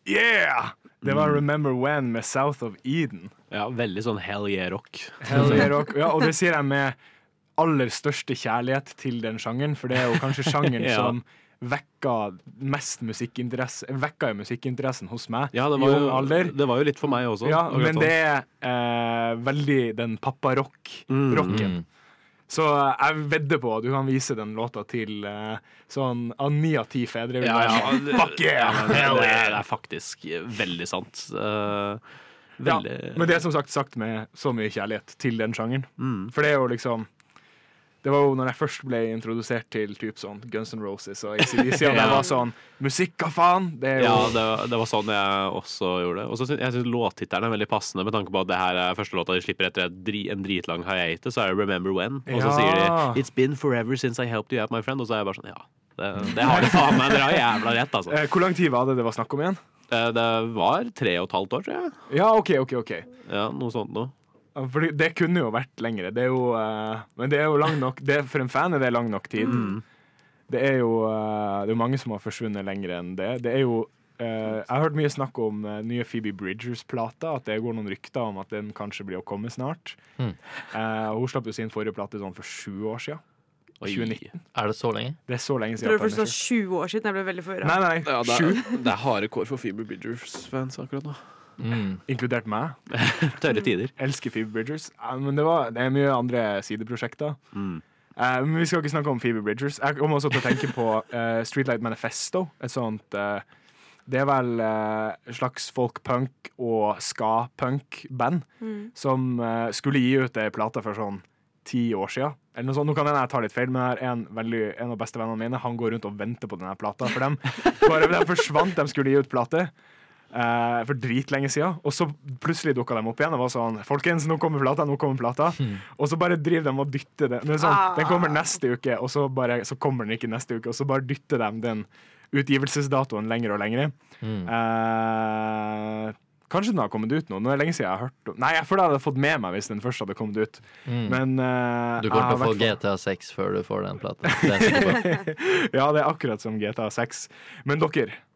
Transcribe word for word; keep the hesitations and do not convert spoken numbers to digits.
Yeah! Det var Remember When med South of Eden. Ja, veldig sånn hell yeah rock. Hell yeah rock. Ja, og det sier jeg med aller største kjærlighet til den sjangeren, for det er jo kanskje sjangeren ja. som vekka mest musikkinteresse Vekka jo musikkinteressen hos meg ja, det i var ung jo, alder. Det var jo litt for meg også. Ja, men det er eh, veldig den pappa-rock-rocken. Mm. Så jeg vedder på at du kan vise den låta til uh, sånn av ni av ti fedre. Ja, ja, det, Fuck yeah! Ja, det, det, er, det er faktisk veldig sant. Uh, veldig... Ja, men det er som sagt sagt med så mye kjærlighet til den sjangeren. Mm. For det er jo liksom Det var jo når jeg først ble introdusert til typ sånn Guns N' Roses og A C D C, og det var sånn musikk, hva faen? Det er jo... Ja, det var, det var sånn jeg også gjorde det. Og så synes jeg synes låttitteren er veldig passende med tanke på at det her er første låta de slipper etter dri, en dritlang hiatus, så er det Remember When. Og så ja. sier de It's been forever since I helped you out, my friend. Og så er jeg bare sånn, ja, det, det har det faen meg. Dere har jævla rett, altså. Hvor lang tid var det det var snakk om igjen? Det var tre og et halvt år, tror jeg. Ja, ok, ok, ok. Ja, noe sånt noe. For det kunne jo vært lengre. Det er jo, uh, men det er jo lang nok det, for en fan er det lang nok tid. Mm. Det er jo uh, det er mange som har forsvunnet lenger enn det. Det er jo uh, Jeg har hørt mye snakk om uh, nye Phoebe Bridgers-plata, at det går noen rykter om at den kanskje blir å komme snart. Mm. Uh, hun slapp jo sin forrige plate sånn for sju år siden. tjue nitten. Er det så lenge? Det er så lenge siden. Jeg tror det først var tjue år siden. Jeg ble veldig forvirret. Nei, nei, ja, det, er, det er harde kår for Phoebe Bridgers-fans akkurat nå. Mm. Inkludert meg. Tørre tider. Elsker Phoebe Bridgers. Ja, men det, var, det er mye andre sideprosjekter. Mm. Uh, men vi skal ikke snakke om Phoebe Bridgers. Jeg kommer også til å tenke på uh, Streetlight Manifesto. Et sånt uh, Det er vel uh, et slags folk-punk og ska-punk-band mm. som uh, skulle gi ut ei plate for sånn ti år siden. Eller noe sånt. Nå kan jeg ta litt feil, men det er en, veldig, en av bestevennene mine. Han går rundt og venter på denne plata. For dem, bare, de forsvant, de skulle gi ut plate. Uh, for dritlenge siden. Og så plutselig dukka de opp igjen. Det var sånn, folkens, nå kommer plata, nå kommer plata. Mm. Og så bare driver de og dytter det. det sånn, ah. Den kommer neste uke, og så, bare, så kommer den ikke neste uke. Og så bare dytter de den utgivelsesdatoen lenger og lenger. Mm. Uh, kanskje den har kommet ut nå. Nå er det lenge siden jeg har hørt Nei, jeg føler jeg hadde fått med meg hvis den først hadde kommet ut. Mm. Men uh, du kommer til å få G T A seks før du får den plata. Den ja, det er akkurat som G T A seks. Men dere